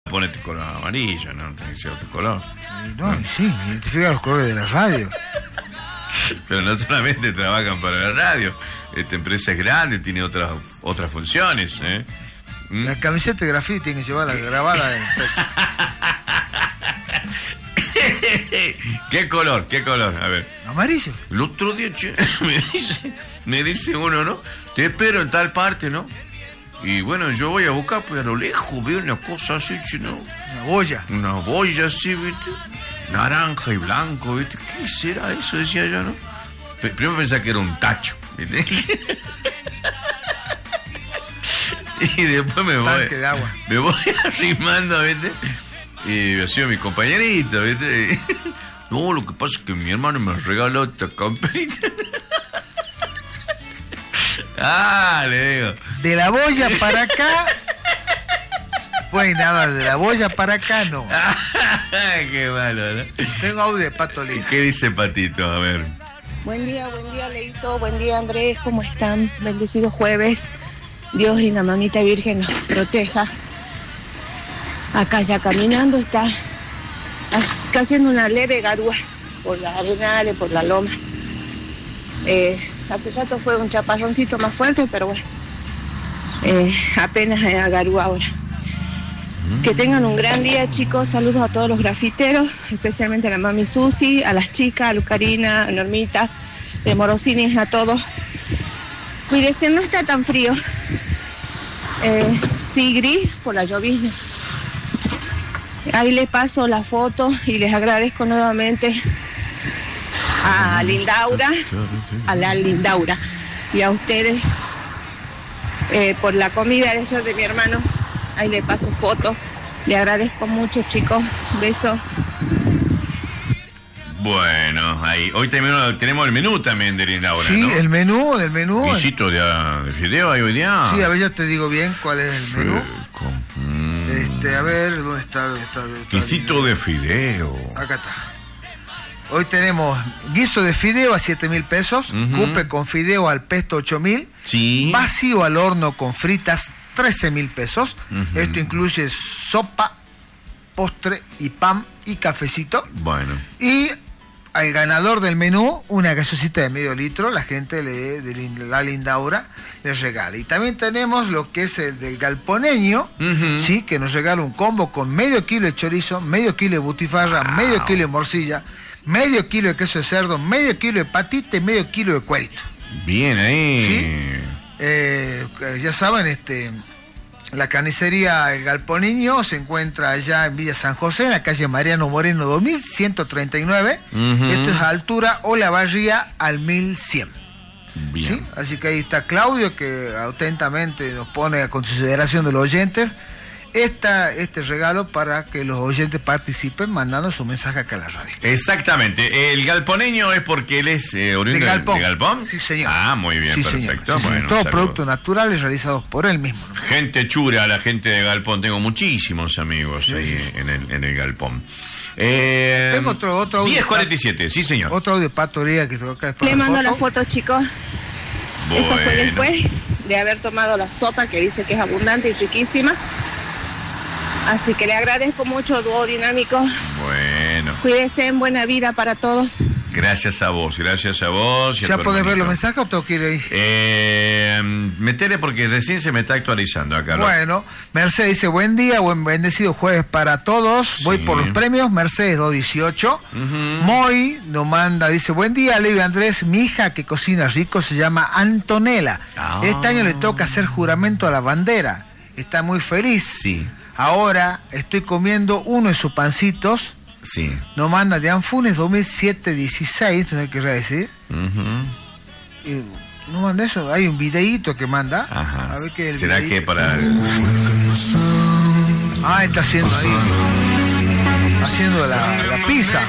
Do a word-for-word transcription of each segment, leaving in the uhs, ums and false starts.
ponete color amarillo, ¿no? Tiene que ser otro color. No, ¿no? Sí, identifica los colores de la radio. Pero no solamente trabajan para la radio. Esta empresa es grande, tiene otras otras funciones, ¿eh? ¿Mm? La camiseta de grafiti tiene que llevarla grabada en el pecho. ¿Qué color? ¿Qué color? A ver. Amarillo. El otro día, che, me dice, me dice uno, ¿no? Te espero en tal parte, ¿no? Y bueno, yo voy a buscar, pero a lo lejos veo una cosa así, che, ¿no? Una boya. Una boya así, ¿viste? Naranja y blanco, ¿viste? ¿Qué será eso? Decía yo, ¿no? Primero pensaba que era un tacho, ¿viste? Y después me voy. Tanque de agua. Me voy arrimando, ¿viste? Y ha sido mi compañerito, ¿viste? No, lo que pasa es que mi hermano me regaló esta camperita. Ah, le digo. De la boya para acá. Pues nada, de la boya para acá no. Qué malo, ¿no? Tengo audio de Pato Lina. ¿Qué dice Patito? A ver. Buen día, buen día, Leito. Buen día, Andrés. ¿Cómo están? Bendecido jueves. Dios y la mamita virgen nos proteja. Acá ya caminando está haciendo una leve garúa por las arenales, por la loma. Eh, hace rato fue un chaparroncito más fuerte, pero bueno, eh, apenas es garúa ahora. Mm. Que tengan un gran día, chicos. Saludos a todos los grafiteros, especialmente a la mami Susi, a las chicas, a Lucarina, a Normita, de Morosini, a todos. Cuídense, no está tan frío. Eh, sí, gris por la llovizna. Ahí les paso la foto y les agradezco nuevamente a Lindaura, a la Lindaura y a ustedes eh, por la comida de ayer de mi hermano. Ahí les paso foto. Le agradezco mucho, chicos. Besos. Bueno, ahí hoy tenemos, tenemos el menú también de Lindaura, sí, ¿no? el menú, el menú. Guisito de, de fideo hay hoy día. Sí, a ver, yo te digo bien cuál es el sí, menú. con... Este, a ver, ¿dónde está? ¿Dónde está, dónde está Guisito de fideo. Acá está. Hoy tenemos guiso de fideo a siete mil pesos, uh-huh. Cupe con fideo al pesto ocho mil, sí. Vacío al horno con fritas trece mil pesos. Uh-huh. Esto incluye sopa, postre y pan y cafecito. Bueno. Y al ganador del menú, una gaseosita de medio litro, la gente le, de la Lindaura le regala. Y también tenemos lo que es el del galponeño, uh-huh. Sí, que nos regala un combo con medio kilo de chorizo, medio kilo de butifarra, wow. Medio kilo de morcilla, medio kilo de queso de cerdo, medio kilo de patita y medio kilo de cuerito. Bien ahí. ¿Sí? Eh, ya saben, este... La carnicería El Galponiño se encuentra allá en Villa San José, en la calle Mariano Moreno dos mil ciento treinta y nueve. Uh-huh. Esto es a altura Olavarría al mil cien. Bien. ¿Sí? Así que ahí está Claudio, que atentamente nos pone a consideración de los oyentes esta, este regalo para que los oyentes participen mandando su mensaje acá a la radio. Exactamente. El galponeño es porque él es eh, oriundo de Galpón. de Galpón. Sí, señor. Ah, muy bien, sí, perfecto. Sí, bueno, todos productos naturales realizados por él mismo. Gente chura, la gente de Galpón. Tengo muchísimos amigos sí, ahí sí, sí. En, el, en el Galpón. Eh, Tengo otro, otro audio. diez cuarenta y siete, sí, señor. Otro audio de Pato Lina que tengo acá. Le mando la foto, chicos. Bueno. Eso fue después de haber tomado la sopa, que dice que es abundante y riquísima. Así que le agradezco mucho, Dúo Dinámico. Bueno. Cuídense, en buena vida para todos. Gracias a vos, gracias a vos. ¿Ya podés ver los mensajes o tengo que ir ahí? Eh, metele porque recién se me está actualizando acá, ¿no? Bueno, Mercedes dice, buen día, buen bendecido jueves para todos. Sí. Voy por los premios, Mercedes dos dieciocho. Uh-huh. Moy nos manda, dice, buen día, Leo y Andrés. Mi hija que cocina rico se llama Antonella. Ah. Este año le toca hacer juramento a la bandera. Está muy feliz. Sí. Ahora estoy comiendo uno de sus pancitos. Sí. Nos manda de Anfunes dos mil siete dieciséis, no sé qué querrá decir. Uh-huh. Y no manda eso, hay un videíto que manda. Ajá. A ver qué es el ¿será videíto? Que para...? Ah, está haciendo ahí. Haciendo la, la pizza.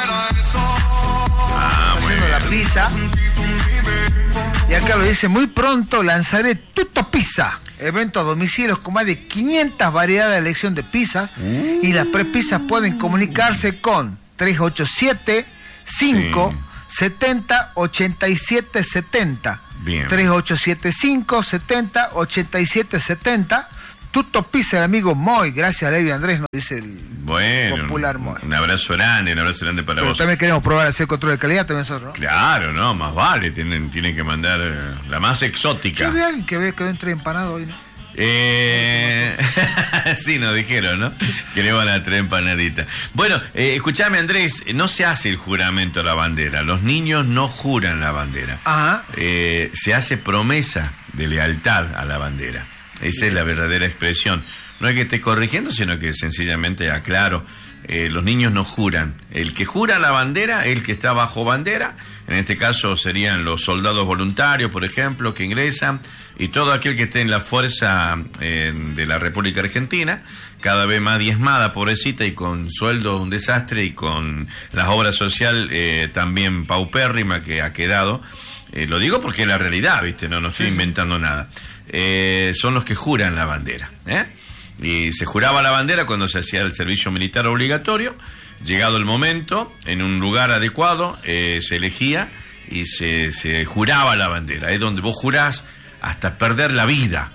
Ah, muy haciendo bien. la pizza. Y acá lo dice, muy pronto lanzaré Tutto Pizza. Evento a domicilios con más de quinientas variedades de elección de pizzas. Uh. Y las prepizzas pueden comunicarse con tres ocho siete, cinco, setenta, ochenta y siete setenta. Bien. tres ocho siete cinco, setenta, ochenta y siete setenta. Tutto Pizza, el amigo Moy, gracias a Levi Andrés, nos dice el bueno, popular Moy. Un abrazo grande, un abrazo grande para Pero vos. también queremos probar a hacer control de calidad también nosotros, ¿no? Claro, no, más vale, tienen, tienen que mandar eh, la más exótica. Yo vi a alguien que ve que entre empanado hoy, ¿no? Eh... sí, nos dijeron, ¿no? Que le van a traer empanadita. Bueno, eh, escúchame, Andrés, no se hace el juramento a la bandera. Los niños no juran la bandera. Ajá. Eh, se hace promesa de lealtad a la bandera. Esa es la verdadera expresión. No es que esté corrigiendo, sino que sencillamente aclaro. Eh, los niños no juran. El que jura la bandera, el que está bajo bandera, en este caso serían los soldados voluntarios, por ejemplo, que ingresan, y todo aquel que esté en la fuerza eh, de la República Argentina, cada vez más diezmada, pobrecita, y con sueldo un desastre, y con la obra social eh, también paupérrima que ha quedado. Eh, lo digo porque es la realidad, ¿viste? No, no estoy sí, inventando sí. nada. Eh, son los que juran la bandera, ¿eh? Y se juraba la bandera cuando se hacía el servicio militar obligatorio. Llegado el momento, en un lugar adecuado, eh, se elegía y se, se juraba la bandera. Es donde vos jurás hasta perder la vida,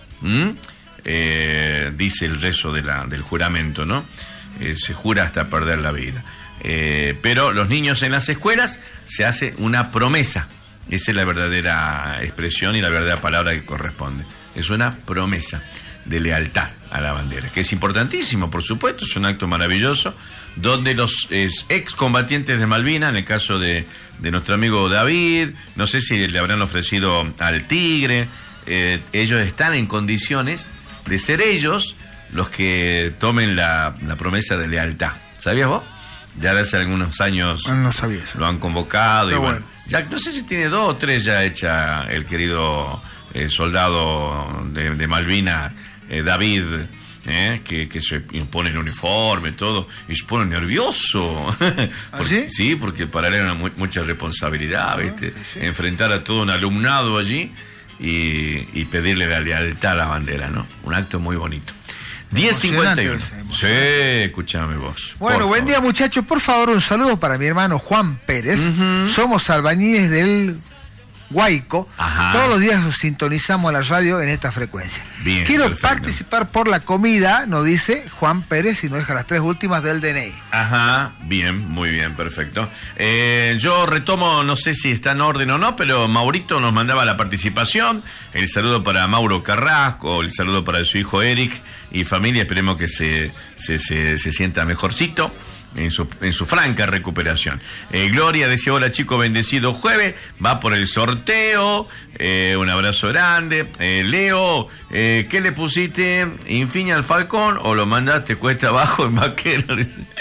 eh, dice el rezo de la, del juramento, ¿no? Eh, se jura hasta perder la vida. Eh, pero los niños en las escuelas se hace una promesa. Esa es la verdadera expresión y la verdadera palabra que corresponde. Es una promesa de lealtad a la bandera, que es importantísimo, por supuesto, es un acto maravilloso, donde los eh, excombatientes de Malvinas, en el caso de, de nuestro amigo David, no sé si le habrán ofrecido al Tigre, eh, ellos están en condiciones de ser ellos los que tomen la, la promesa de lealtad. ¿Sabías vos? Ya hace algunos años no sabía eso. Lo han convocado. Pero y bueno, bueno. Ya no sé si tiene dos o tres ya hecha el querido eh, soldado de, de Malvinas, Eh, David, eh, que, que se impone el uniforme, todo, y se pone nervioso. Porque, ¿Ah, sí? Sí, porque para él era mu mucha responsabilidad, ¿viste? Sí, sí. Enfrentar a todo un alumnado allí y, y pedirle la lealtad a la bandera, ¿no? Un acto muy bonito. diez cincuenta y uno. Sí, escúchame vos. Bueno, buen día, muchachos. Por favor, un saludo para mi hermano Juan Pérez. Uh-huh. Somos albañiles del Guayco. Ajá. Todos los días nos sintonizamos la radio en esta frecuencia. Bien, quiero perfecto. participar por la comida, nos dice Juan Pérez, y nos deja las tres últimas del D N I. Ajá, bien, muy bien, perfecto. Eh, yo retomo, no sé si está en orden o no, pero Maurito nos mandaba la participación. El saludo para Mauro Carrasco, el saludo para su hijo Eric y familia. Esperemos que se, se, se, se sienta mejorcito en su, en su franca recuperación. Eh, Gloria decía: hola chico, bendecido jueves, va por el sorteo, eh, un abrazo grande. eh, Leo, eh, ¿qué le pusiste? ¿Infinia al Falcón o lo mandaste cuesta abajo en vaquero?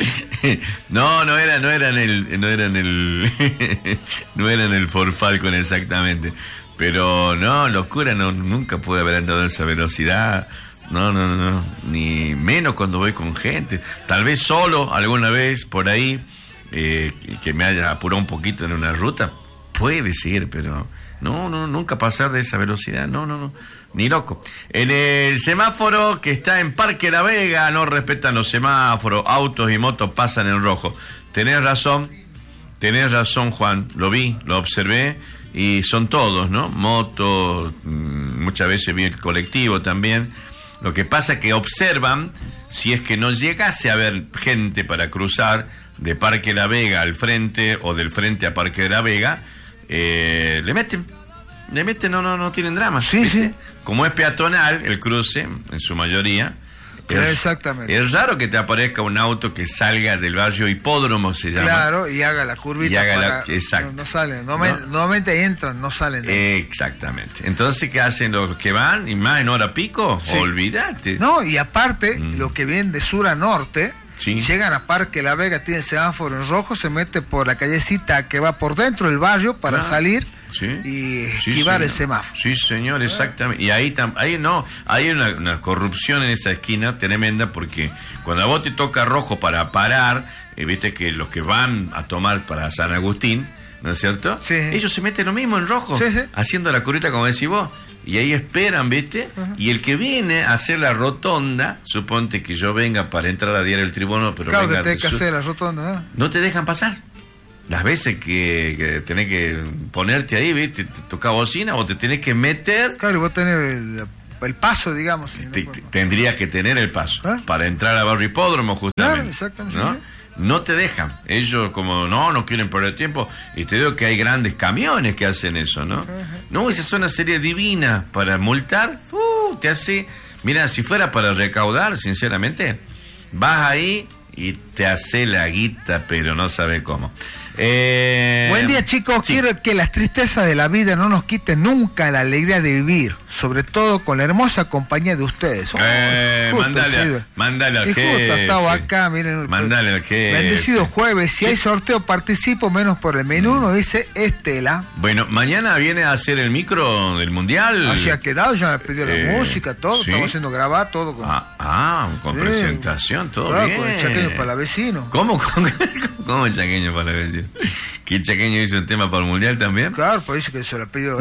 no, no era, no era en el, no era en el, no era en el Ford Falcon exactamente, pero no, locura, no, nunca pude haber andado a esa velocidad. No, no, no, ni menos cuando voy con gente. Tal vez solo alguna vez por ahí, eh, que me haya apurado un poquito en una ruta, puede ser, pero no, no, nunca pasar de esa velocidad, no, no, no, ni loco. En el semáforo que está en Parque La Vega, no respetan los semáforos, autos y motos pasan en rojo. Tenés razón, tenés razón, Juan, lo vi, lo observé, y son todos, ¿no? Motos, muchas veces vi el colectivo también. Lo que pasa es que observan, si es que no llegase a haber gente para cruzar de Parque La Vega al frente o del frente a Parque de La Vega, eh, le meten, le meten, no, no, no tienen drama. Sí, ¿viste? sí. Como es peatonal el cruce, en su mayoría, es, exactamente. Es raro que te aparezca un auto que salga del barrio Hipódromo, se llama. Claro, y haga la curvita. Y haga para, la, exacto. No, no salen, no, ¿no? Normalmente entran, no salen. De Exactamente. Entonces, ¿qué hacen los que van? Y más en hora pico, sí. Olvídate. No, y aparte, mm. los que vienen de sur a norte, sí. Llegan a Parque La Vega, tienen semáforo en rojo, se mete por la callecita que va por dentro del barrio para ah. salir. Sí. Y esquivar sí, el semáforo. Sí, señor, exactamente. Y ahí, tam, ahí no, hay una, una corrupción en esa esquina tremenda, porque cuando a vos te toca rojo para parar, eh, viste que los que van a tomar para San Agustín, ¿no es cierto? Sí. Ellos se meten lo mismo en rojo, sí, sí. haciendo la curita como decís vos. Y ahí esperan, ¿viste? Uh-huh. Y el que viene a hacer la rotonda, suponte que yo venga para entrar a diario el tribuno, pero claro, venga que tenés que hacer la rotonda, ¿no? No te dejan pasar. Las veces que, que tenés que ponerte ahí, ¿viste? Te toca bocina o te tenés que meter. Claro, y vos tenés la el paso, digamos. Si T- no, pues, tendría que tener el paso ¿Eh? para entrar a Barrio Hipódromo, justamente. Claro, exactamente, ¿no? sí. No te dejan. Ellos como, no, no quieren perder tiempo. Y te digo que hay grandes camiones que hacen eso, ¿no? Uh-huh. No, esa es una serie divina para multar. Uh, te hace... Mira, si fuera para recaudar, sinceramente, vas ahí y te hace la guita, pero no sabe cómo. Eh, Buen día, chicos. Sí. Quiero que las tristezas de la vida no nos quiten nunca la alegría de vivir, sobre todo con la hermosa compañía de ustedes. Oh, Eh, justo mandale, ha sido. a- mandale al Y justo jefe. estaba acá, miren. Mandale al jefe. Bendecido jueves. Si Sí. hay sorteo, participo, menos por el menú, nos dice Estela. Bueno, mañana viene a hacer el micro del mundial. Así ha quedado, ya me pidió la Eh, música, todo. ¿sí? Estamos haciendo grabar todo. Con, Ah, ah, con Sí. presentación, todo claro, bien. con el chaqueño para la vecino. ¿Cómo, cómo, cómo el chaqueño para la vecino? ¿Que el chaqueño hizo un tema para el mundial también? Claro, pues dice que se la pidió